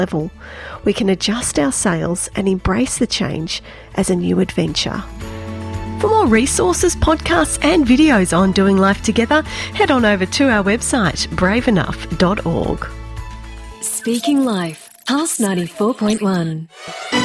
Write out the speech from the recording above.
level, we can adjust our sails and embrace the change as a new adventure. For more resources, podcasts and videos on doing life together, head on over to our website, braveenough.org. Speaking Life, Pulse 94.1.